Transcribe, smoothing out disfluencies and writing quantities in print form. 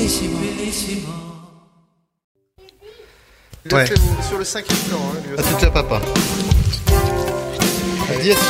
Il a fait sur le 5e plan. Hein, À tout à papa.